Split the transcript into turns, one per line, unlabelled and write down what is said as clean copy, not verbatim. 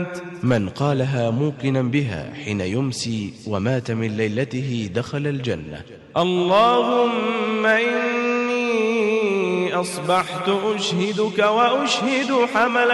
أنت. من قالها موقنا بها حين يمسي ومات من ليلته دخل الجنة.
اللهم إني أصبحت أشهدك وأشهد حملة